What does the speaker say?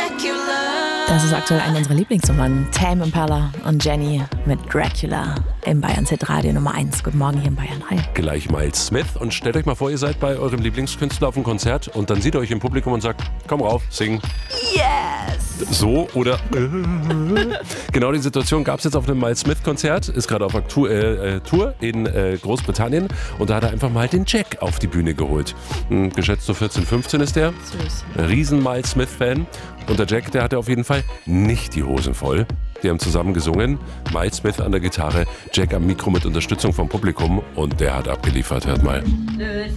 Das ist aktuell eine unserer Lieblingsnummern. Tame Impala und Jenny mit Dracula im Bayern Hit Radio Nummer 1. Guten Morgen hier in Bayern. Hi. Gleich Miles Smith. Und stellt euch mal vor, ihr seid bei eurem Lieblingskünstler auf einem Konzert und dann sieht er euch im Publikum und sagt, komm rauf, sing. Yes! So oder genau die Situation gab es jetzt auf einem Miles Smith Konzert, ist gerade auf Tour in Großbritannien und da hat er einfach mal den Jack auf die Bühne geholt. Geschätzt so 14, 15 ist der. Süß. Riesen Miles Smith Fan und der Jack, der hatte auf jeden Fall nicht die Hosen voll. Die haben zusammen gesungen, Miles Smith an der Gitarre, Jack am Mikro mit Unterstützung vom Publikum und der hat abgeliefert, hört mal. Listen